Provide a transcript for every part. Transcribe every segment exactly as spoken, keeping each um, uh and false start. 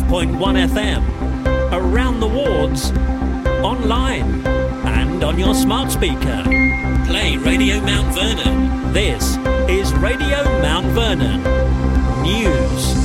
point one F M, around the wards, online, and on your smart speaker. Play Radio Mount Vernon. This is Radio Mount Vernon News.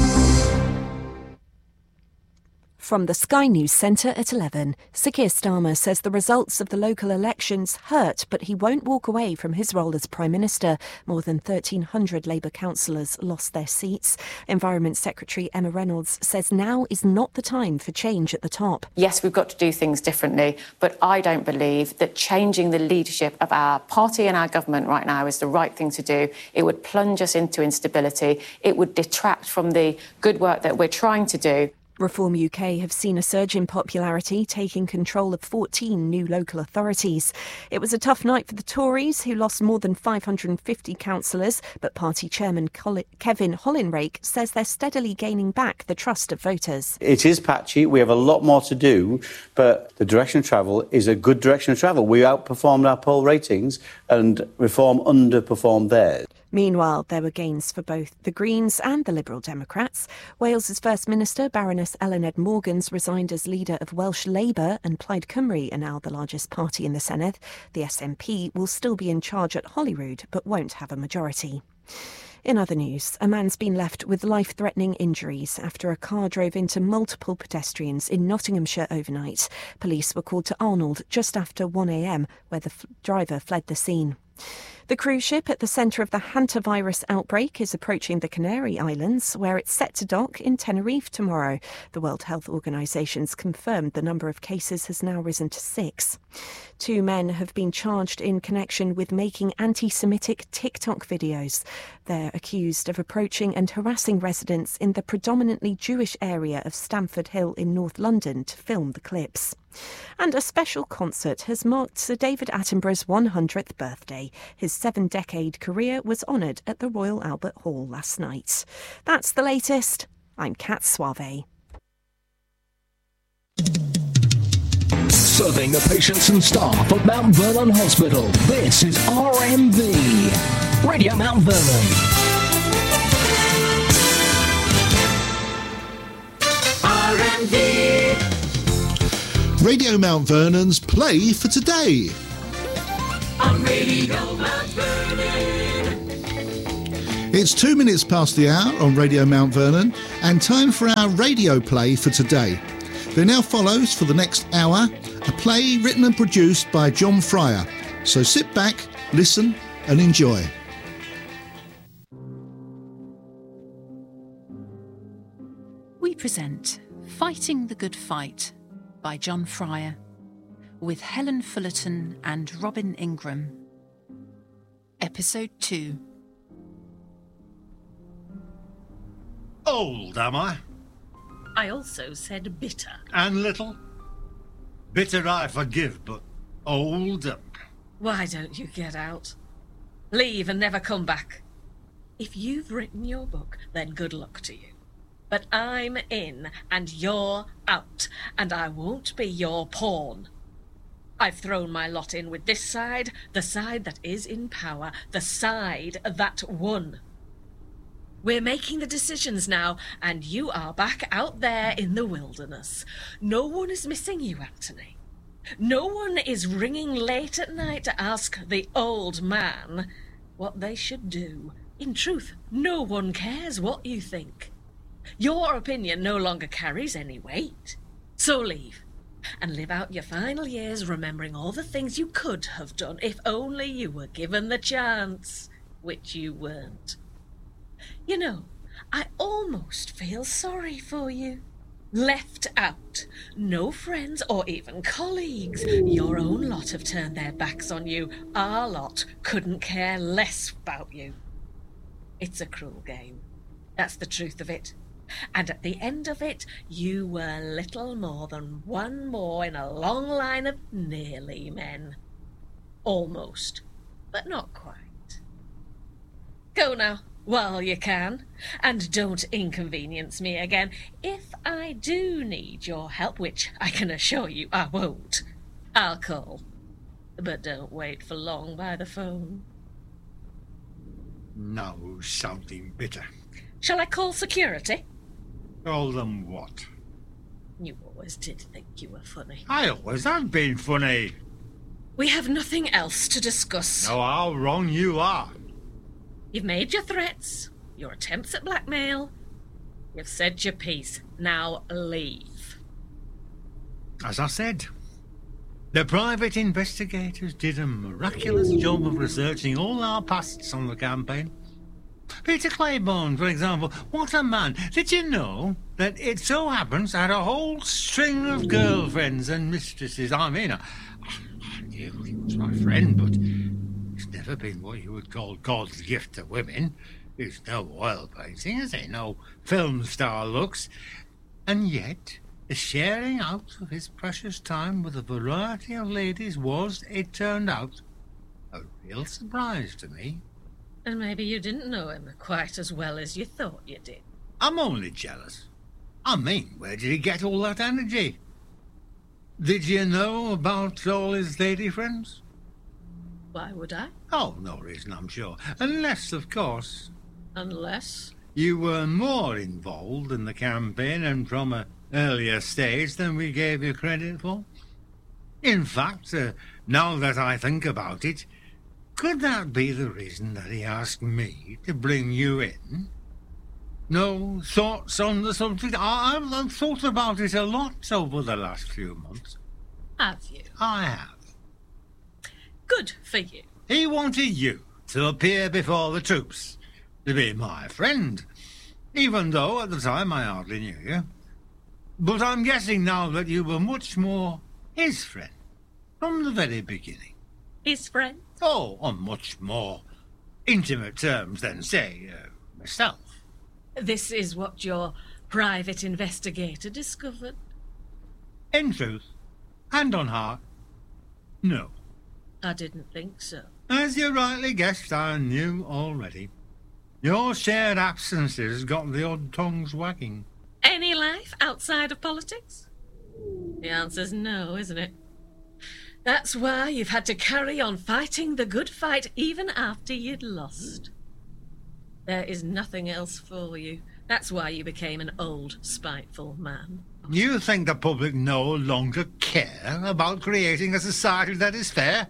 From the Sky News Centre at eleven, Sir Keir Starmer says the results of the local elections hurt, but he won't walk away from his role as Prime Minister. More than thirteen hundred Labour councillors lost their seats. Environment Secretary Emma Reynolds says now is not the time for change at the top. Yes, we've got to do things differently, but I don't believe that changing the leadership of our party and our government right now is the right thing to do. It would plunge us into instability. It would detract from the good work that we're trying to do. Reform U K have seen a surge in popularity, taking control of fourteen new local authorities. It was a tough night for the Tories, who lost more than five hundred fifty councillors, but party chairman Kevin Hollinrake says they're steadily gaining back the trust of voters. It is patchy, we have a lot more to do, but the direction of travel is a good direction of travel. We outperformed our poll ratings and Reform underperformed theirs. Meanwhile, there were gains for both the Greens and the Liberal Democrats. Wales's First Minister, Baroness Eluned Morgans, resigned as leader of Welsh Labour, and Plaid Cymru are now the largest party in the Senedd. The S N P will still be in charge at Holyrood, but won't have a majority. In other news, a man's been left with life-threatening injuries after a car drove into multiple pedestrians in Nottinghamshire overnight. Police were called to Arnold just after one a m, where the f- driver fled the scene. The cruise ship at the centre of the hantavirus outbreak is approaching the Canary Islands, where it's set to dock in Tenerife tomorrow. The World Health Organisation's confirmed the number of cases has now risen to six. Two men have been charged in connection with making anti-Semitic TikTok videos. They're accused of approaching and harassing residents in the predominantly Jewish area of Stamford Hill in North London to film the clips. And a special concert has marked Sir David Attenborough's one hundredth birthday. His seven-decade career was honoured at the Royal Albert Hall last night. That's the latest. I'm Kat Suave. Serving the patients and staff of Mount Vernon Hospital, this is R M V, Radio Mount Vernon. R M V. Radio Mount Vernon's Play for Today. On Radio Mount Vernon. It's two minutes past the hour on Radio Mount Vernon, and time for our radio play for today. There now follows, for the next hour, a play written and produced by John Fryer. So sit back, listen and enjoy. We present Fighting the Good Fight by John Fryer, with Helen Fullerton and Robin Ingram. Episode two. Old, am I? I also said bitter. And little? Bitter I forgive, but old? Why don't you get out? Leave and never come back. If you've written your book, then good luck to you. But I'm in and you're out, and I won't be your pawn. I've thrown my lot in with this side, the side that is in power, the side that won. We're making the decisions now, and you are back out there in the wilderness. No one is missing you, Anthony. No one is ringing late at night to ask the old man what they should do. In truth, no one cares what you think. Your opinion no longer carries any weight. So leave, and live out your final years remembering all the things you could have done if only you were given the chance, which you weren't. You know, I almost feel sorry for you. Left out. No friends or even colleagues. Your own lot have turned their backs on you. Our lot couldn't care less about you. It's a cruel game. That's the truth of it. And at the end of it, you were little more than one more in a long line of nearly men. Almost, but not quite. Go now, while you can, and don't inconvenience me again. If I do need your help, which I can assure you I won't, I'll call. But don't wait for long by the phone. Now something bitter. Shall I call security? Call them what? You always did think you were funny. I always have been funny. We have nothing else to discuss. Oh, how wrong you are. You've made your threats, your attempts at blackmail. You've said your piece. Now leave. As I said, the private investigators did a miraculous job of researching all our pasts on the campaign. Peter Claiborne, for example. What a man. Did you know that it so happens I had a whole string of girlfriends and mistresses? I mean, I, I knew he was my friend, but he's never been what you would call God's gift to women. He's no oil painting, has he? No film star looks. And yet, the sharing out of his precious time with a variety of ladies was, it turned out, a real surprise to me. And maybe you didn't know him quite as well as you thought you did. I'm only jealous. I mean, where did he get all that energy? Did you know about all his lady friends? Why would I? Oh, no reason, I'm sure. Unless, of course... Unless? You were more involved in the campaign and from an earlier stage than we gave you credit for. In fact, uh, now that I think about it, could that be the reason that he asked me to bring you in? No thoughts on the subject? I, I've, I've thought about it a lot over the last few months. Have you? I have. Good for you. He wanted you to appear before the troops, to be my friend, even though at the time I hardly knew you. But I'm guessing now that you were much more his friend from the very beginning. His friend? Oh, on much more intimate terms than, say, uh, myself. This is what your private investigator discovered? In truth, hand on heart, no. I didn't think so. As you rightly guessed, I knew already. Your shared absences got the odd tongues wagging. Any life outside of politics? The answer's no, isn't it? That's why you've had to carry on fighting the good fight even after you'd lost. There is nothing else for you. That's why you became an old, spiteful man. You think the public no longer care about creating a society that is fair?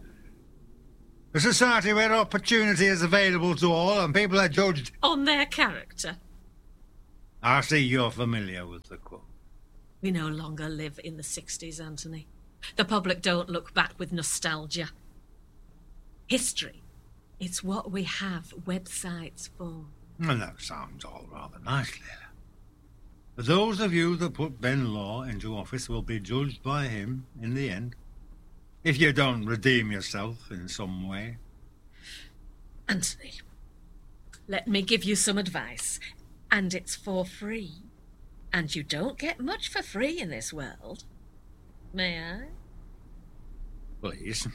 A society where opportunity is available to all and people are judged on their character. I see you're familiar with the quote. We no longer live in the sixties, Anthony. The public don't look back with nostalgia. History, it's what we have websites for. And that sounds all rather nice, Leila. But those of you that put Ben Law into office will be judged by him in the end, if you don't redeem yourself in some way. Anthony, let me give you some advice, and it's for free. And you don't get much for free in this world. May I? Please.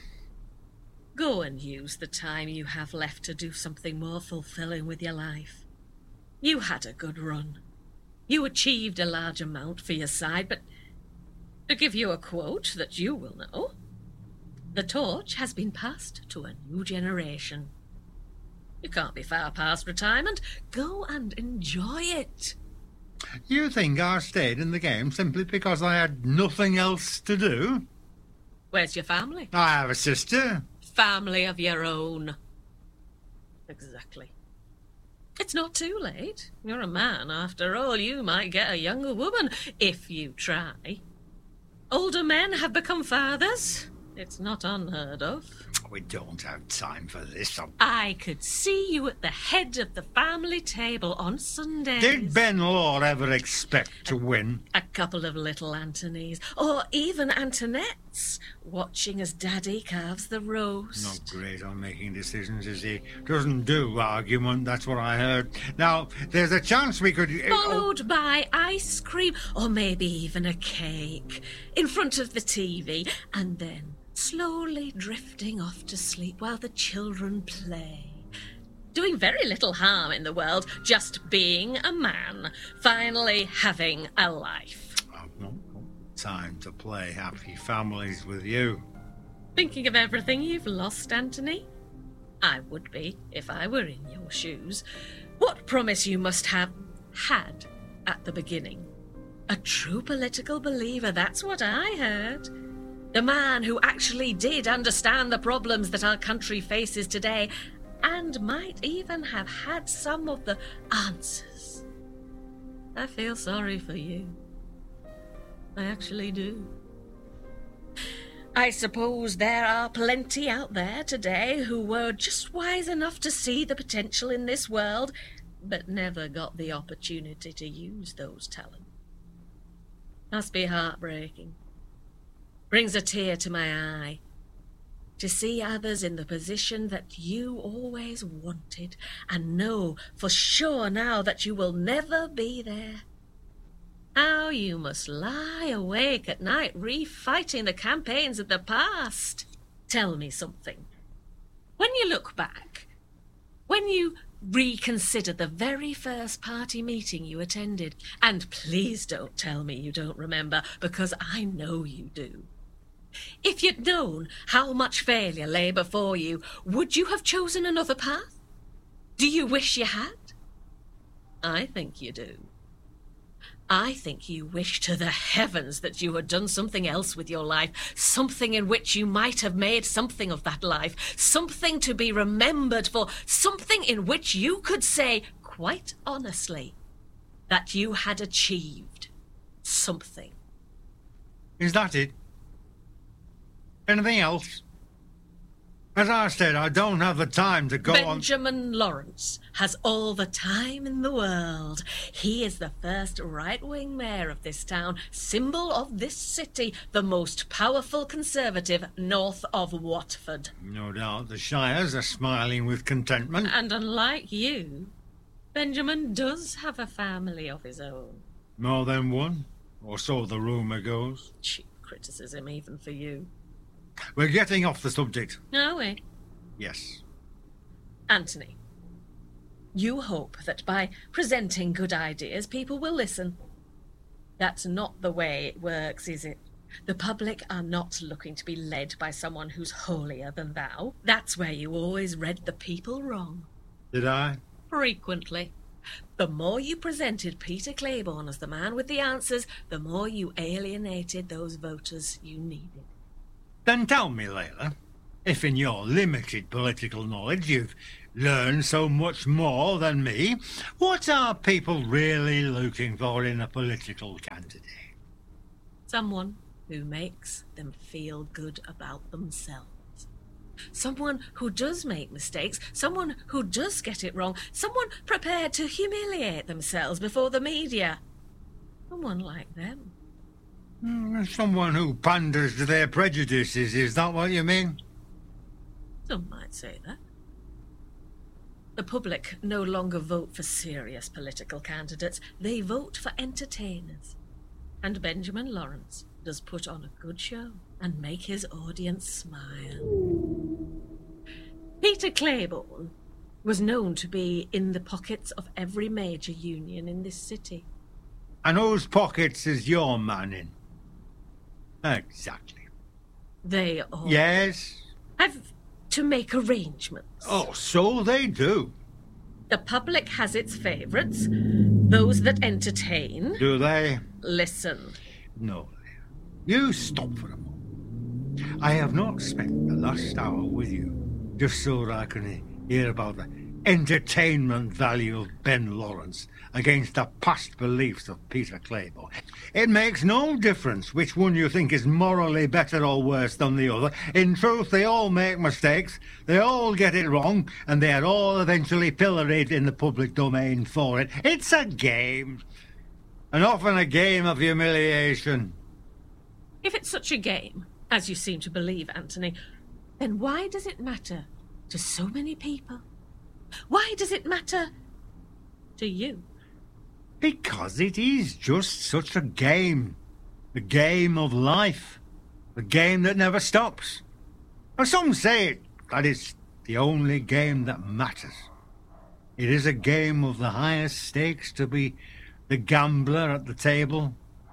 Go and use the time you have left to do something more fulfilling with your life. You had a good run. You achieved a large amount for your side, but to give you a quote that you will know, the torch has been passed to a new generation. You can't be far past retirement. Go and enjoy it. You think I stayed in the game simply because I had nothing else to do? Where's your family? I have a sister. Family of your own. Exactly. It's not too late. You're a man, after all. You might get a younger woman, if you try. Older men have become fathers. It's not unheard of. We don't have time for this. I'm... I could see you at the head of the family table on Sundays. Did Ben Law ever expect to win? A couple of little Antonys, or even Antonettes, watching as Daddy carves the roast. Not great on making decisions, is he? Doesn't do argument, that's what I heard. Now, there's a chance we could... Followed oh. by ice cream, or maybe even a cake, in front of the T V, and then slowly drifting off to sleep while the children play. Doing very little harm in the world, just being a man, finally having a life. I've not got time to play happy families with you. Thinking of everything you've lost, Anthony? I would be, if I were in your shoes. What promise you must have had at the beginning. A true political believer, that's what I heard. The man who actually did understand the problems that our country faces today, and might even have had some of the answers. I feel sorry for you. I actually do. I suppose there are plenty out there today who were just wise enough to see the potential in this world, but never got the opportunity to use those talents. Must be heartbreaking. Brings a tear to my eye to see others in the position that you always wanted and know for sure now that you will never be there. How you must lie awake at night refighting the campaigns of the past. Tell me something. When you look back, when you reconsider the very first party meeting you attended, and please don't tell me you don't remember, because I know you do. If you'd known how much failure lay before you, would you have chosen another path? Do you wish you had? I think you do. I think you wish to the heavens that you had done something else with your life, something in which you might have made something of that life, something to be remembered for, something in which you could say, quite honestly, that you had achieved something. Is that it? Anything else? As I said, I don't have the time to go on... Benjamin Lawrence has all the time in the world. He is the first right-wing mayor of this town, symbol of this city, the most powerful Conservative north of Watford. No doubt the Shires are smiling with contentment. And unlike you, Benjamin does have a family of his own. More than one, or so the rumour goes. Cheap criticism even for you. We're getting off the subject. Are we? Yes. Anthony, you hope that by presenting good ideas, people will listen. That's not the way it works, is it? The public are not looking to be led by someone who's holier than thou. That's where you always read the people wrong. Did I? Frequently. The more you presented Peter Claiborne as the man with the answers, the more you alienated those voters you needed. Then tell me, Layla, if in your limited political knowledge you've learned so much more than me, what are people really looking for in a political candidate? Someone who makes them feel good about themselves. Someone who does make mistakes, someone who does get it wrong, someone prepared to humiliate themselves before the media. Someone like them. Someone who panders to their prejudices, is that what you mean? Some might say that. The public no longer vote for serious political candidates. They vote for entertainers. And Benjamin Lawrence does put on a good show and make his audience smile. Peter Claiborne was known to be in the pockets of every major union in this city. And whose pockets is your man in? Exactly. They all... Yes? Have to make arrangements. Oh, so they do. The public has its favourites, those that entertain. Do they? Listen. No. You stop for a moment. I have not spent the last hour with you just so that I can hear about the entertainment value of Ben Lawrence against the past beliefs of Peter Claiborne. It makes no difference which one you think is morally better or worse than the other. In truth, they all make mistakes, they all get it wrong, and they are all eventually pilloried in the public domain for it. It's a game, and often a game of humiliation. If it's such a game, as you seem to believe, Anthony, then why does it matter to so many people? Why does it matter to you? Because it is just such a game. The game of life. The game that never stops. And some say that it's the only game that matters. It is a game of the highest stakes to be the gambler at the table.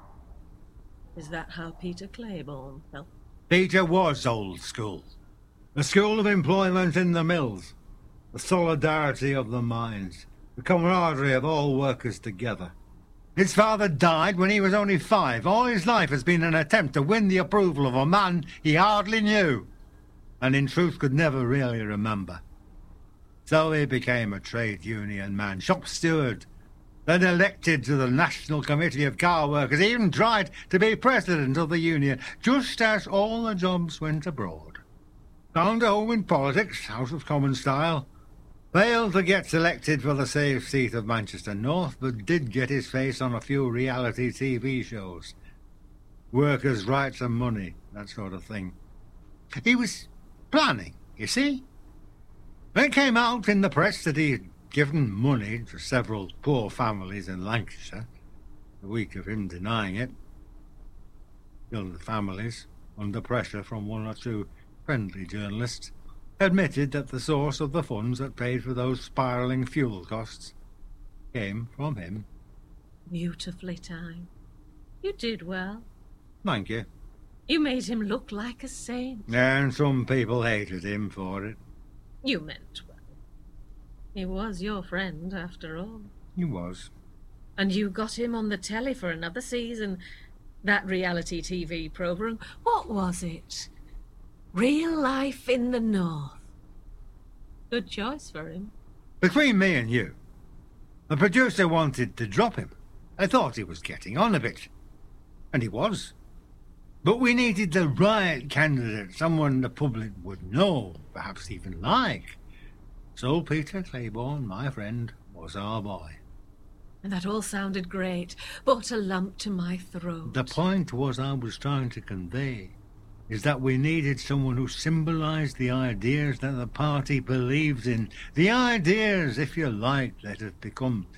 Is that how Peter Claiborne felt? Peter was old school. The school of employment in the mills. The solidarity of the mines. The camaraderie of all workers together. His father died when he was only five. All his life has been an attempt to win the approval of a man he hardly knew, and in truth could never really remember. So he became a trade union man, shop steward, then elected to the National Committee of Car Workers. He even tried to be president of the union, just as all the jobs went abroad. Found a home in politics, out of common style. Failed to get selected for the safe seat of Manchester North, but did get his face on a few reality T V shows. Workers' rights and money, that sort of thing. He was planning, you see. When it came out in the press that he'd given money to several poor families in Lancashire, a week of him denying it, still the families, under pressure from one or two friendly journalists, admitted that the source of the funds that paid for those spiralling fuel costs came from him. Beautifully timed. You did well. Thank you. You made him look like a saint. And some people hated him for it. You meant well. He was your friend, after all. He was. And you got him on the telly for another season. That reality T V programme. What was it? Real Life in the North. Good choice for him. Between me and you, the producer wanted to drop him. I thought he was getting on a bit. And he was. But we needed the right candidate, someone the public would know, perhaps even like. So Peter Claiborne, my friend, was our boy. And that all sounded great, brought a lump to my throat. The point was I was trying to convey is that we needed someone who symbolised the ideas that the party believes in. The ideas, if you like, that have become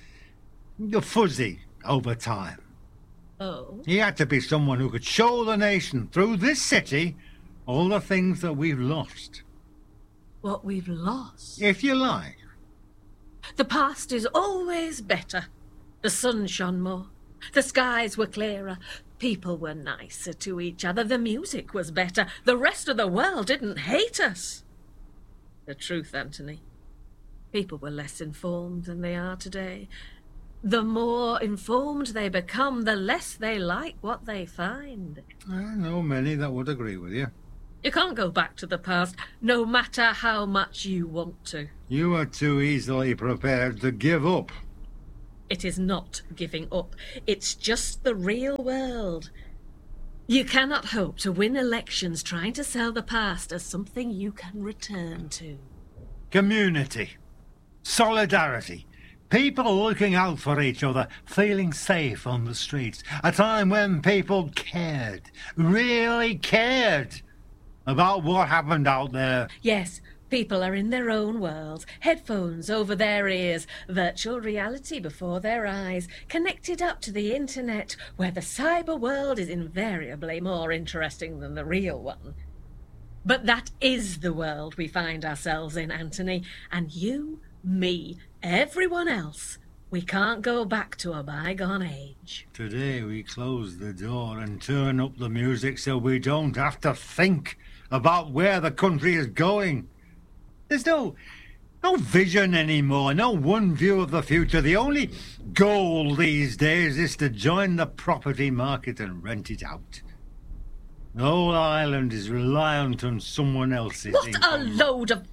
fuzzy over time. Oh? He had to be someone who could show the nation through this city all the things that we've lost. What we've lost? If you like. The past is always better. The sun shone more. The skies were clearer. People were nicer to each other. The music was better. The rest of the world didn't hate us. The truth, Anthony. People were less informed than they are today. The more informed they become, the less they like what they find. I know many that would agree with you. You can't go back to the past, no matter how much you want to. You are too easily prepared to give up. It is not giving up. It's just the real world. You cannot hope to win elections trying to sell the past as something you can return to. Community. Solidarity. People looking out for each other, feeling safe on the streets. A time when people cared, really cared, about what happened out there. Yes, people are in their own world, headphones over their ears, virtual reality before their eyes, connected up to the internet, where the cyber world is invariably more interesting than the real one. But that is the world we find ourselves in, Anthony, and you, me, everyone else, we can't go back to a bygone age. Today we close the door and turn up the music so we don't have to think about where the country is going. There's no no vision anymore, no one view of the future. The only goal these days is to join the property market and rent it out. The whole island is reliant on someone else's What income. a load of...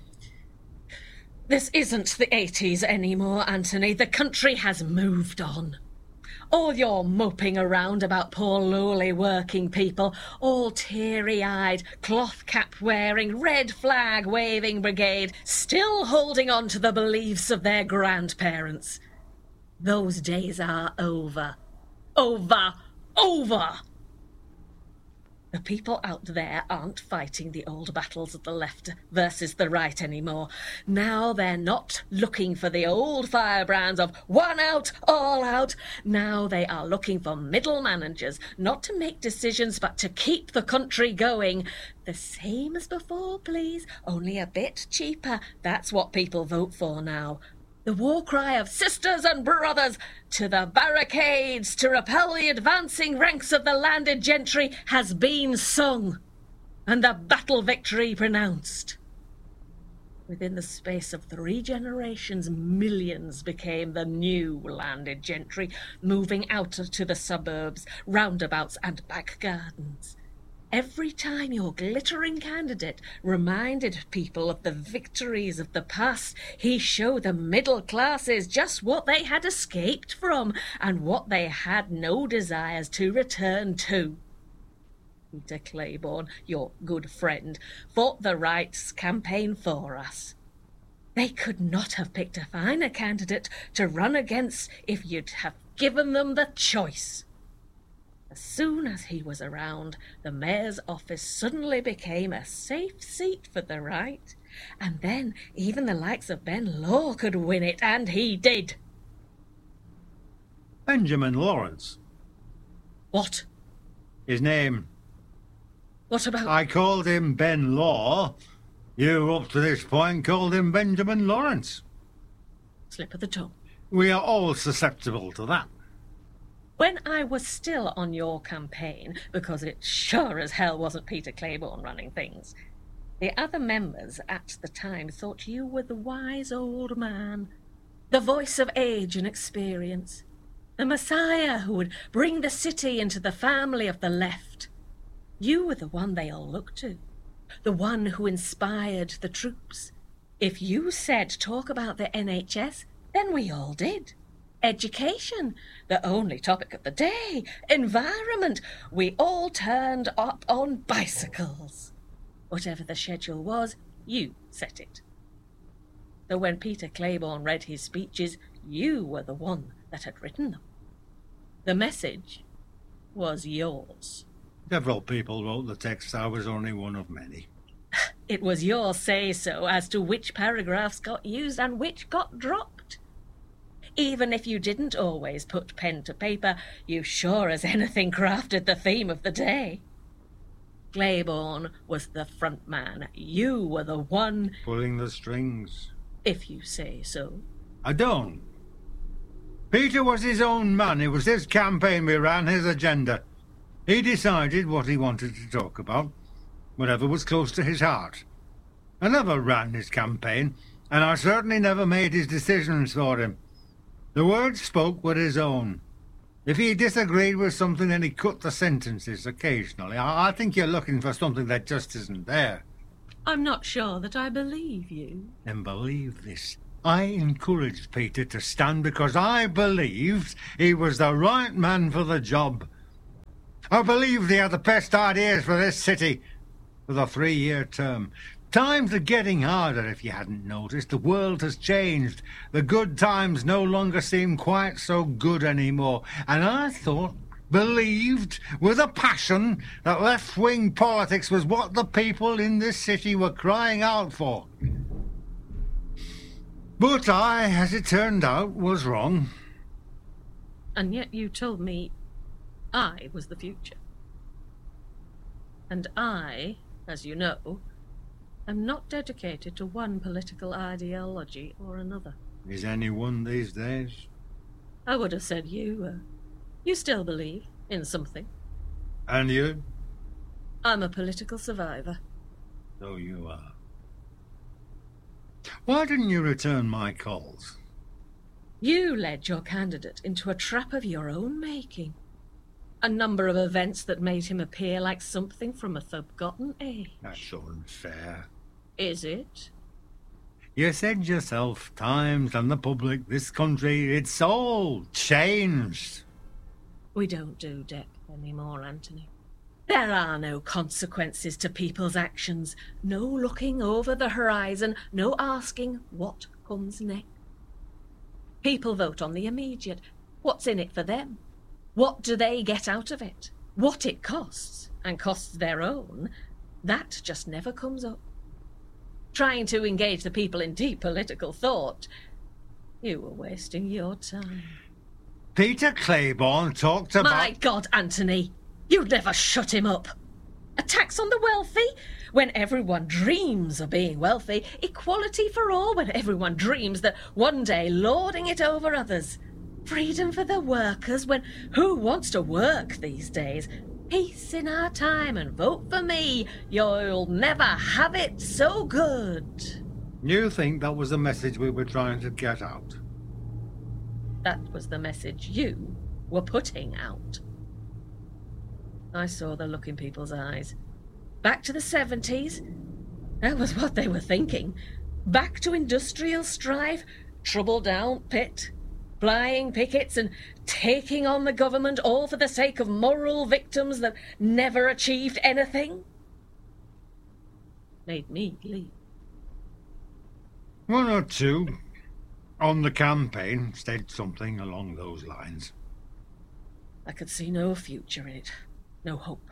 This isn't the eighties anymore, Anthony. The country has moved on. All your moping around about poor lowly working people, all teary-eyed, cloth cap-wearing, red flag-waving brigade, still holding on to the beliefs of their grandparents. Those days are over. Over. Over! The people out there aren't fighting the old battles of the left versus the right anymore. Now they're not looking for the old firebrands of one out, all out. Now they are looking for middle managers, not to make decisions, but to keep the country going. The same as before, please, only a bit cheaper. That's what people vote for now. The war cry of sisters and brothers to the barricades to repel the advancing ranks of the landed gentry has been sung, and the battle victory pronounced. Within the space of three generations, millions became the new landed gentry, moving out to the suburbs, roundabouts and back gardens. Every time your glittering candidate reminded people of the victories of the past, he showed the middle classes just what they had escaped from and what they had no desires to return to. Peter Claiborne, your good friend, fought the rights campaign for us. They could not have picked a finer candidate to run against if you'd have given them the choice. As soon as he was around, the mayor's office suddenly became a safe seat for the right, and then even the likes of Ben Law could win it, and he did. Benjamin Lawrence. What? His name. What about... I called him Ben Law. You, up to this point, called him Benjamin Lawrence. Slip of the tongue. We are all susceptible to that. When I was still on your campaign, because it sure as hell wasn't Peter Claiborne running things, the other members at the time thought you were the wise old man, the voice of age and experience, the messiah who would bring the city into the family of the left. You were the one they all looked to, the one who inspired the troops. If you said talk about the N H S, then we all did. Education, the only topic of the day. Environment, we all turned up on bicycles. Whatever the schedule was, you set it. So when Peter Claiborne read his speeches, you were the one that had written them. The message was yours. Several people wrote the text. I was only one of many. It was your say-so as to which paragraphs got used and which got dropped. Even if you didn't always put pen to paper, you sure as anything crafted the theme of the day. Claiborne was the front man. You were the one... pulling the strings. If you say so. I don't. Peter was his own man. It was his campaign we ran, his agenda. He decided what he wanted to talk about, whatever was close to his heart. I never ran his campaign, and I certainly never made his decisions for him. The words spoke were his own. If he disagreed with something, then he cut the sentences occasionally. I, I think you're looking for something that just isn't there. I'm not sure that I believe you. Then believe this. I encouraged Peter to stand because I believed he was the right man for the job. I believed he had the best ideas for this city for the three-year term. Times are getting harder, if you hadn't noticed. The world has changed. The good times no longer seem quite so good anymore. And I thought, believed, with a passion, that left-wing politics was what the people in this city were crying out for. But I, as it turned out, was wrong. And yet you told me I was the future. And I, as you know, am not dedicated to one political ideology or another. Is anyone these days? I would have said you, uh, you still believe in something. And you? I'm a political survivor. So you are. Why didn't you return my calls? You led your candidate into a trap of your own making. A number of events that made him appear like something from a forgotten age. That's unfair. Is it? You said yourself, times and the public, this country, it's all changed. We don't do depth anymore, Anthony. There are no consequences to people's actions. No looking over the horizon. No asking what comes next. People vote on the immediate. What's in it for them? What do they get out of it? What it costs, and costs their own, that just never comes up. Trying to engage the people in deep political thought, you were wasting your time. Peter Claiborne talked about... My God, Anthony, you'd never shut him up. A tax on the wealthy? When everyone dreams of being wealthy. Equality for all when everyone dreams that one day lording it over others. Freedom for the workers when who wants to work these days? Peace in our time and vote for me. You'll never have it so good. You think that was the message we were trying to get out? That was the message you were putting out. I saw the look in people's eyes. Back to the seventies? That was what they were thinking. Back to industrial strife, trouble down pit, flying pickets and taking on the government, all for the sake of moral victims that never achieved anything? Made me leave. One or two on the campaign said something along those lines. I could see no future in it, no hope.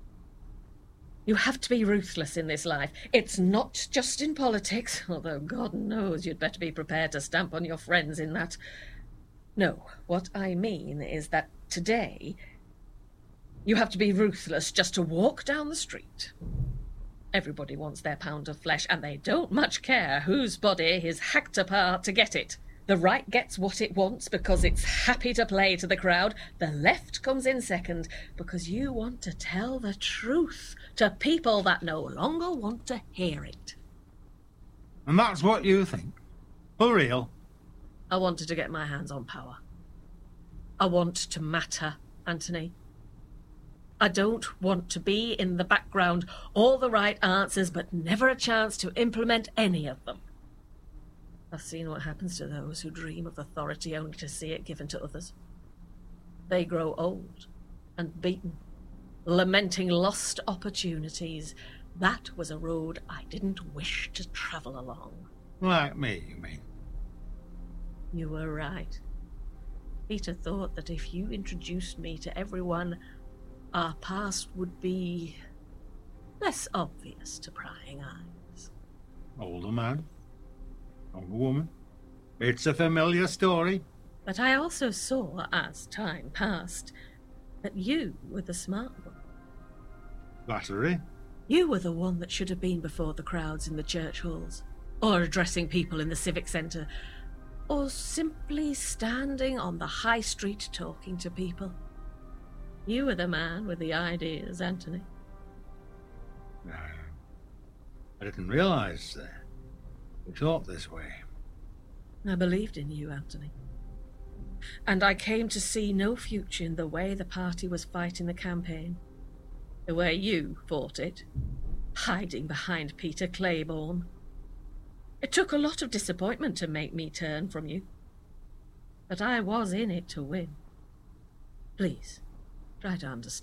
You have to be ruthless in this life. It's not just in politics, although God knows you'd better be prepared to stamp on your friends in that. No, what I mean is that today you have to be ruthless just to walk down the street. Everybody wants their pound of flesh, and they don't much care whose body is hacked apart to get it. The right gets what it wants because it's happy to play to the crowd. The left comes in second because you want to tell the truth to people that no longer want to hear it. And that's what you think? For real? I wanted to get my hands on power. I want to matter, Anthony. I don't want to be in the background, all the right answers, but never a chance to implement any of them. I've seen what happens to those who dream of authority only to see it given to others. They grow old and beaten, lamenting lost opportunities. That was a road I didn't wish to travel along. Like me, you mean? You were right. Peter thought that if you introduced me to everyone, our past would be less obvious to prying eyes. Older man, younger woman. It's a familiar story. But I also saw, as time passed, that you were the smart one. Battery? You were the one that should have been before the crowds in the church halls, or addressing people in the civic centre, or simply standing on the high street talking to people. You were the man with the ideas, Anthony. Uh, I didn't realise uh, you thought this way. I believed in you, Anthony. And I came to see no future in the way the party was fighting the campaign. The way you fought it, hiding behind Peter Claiborne. It took a lot of disappointment to make me turn from you. But I was in it to win. Please, try to understand.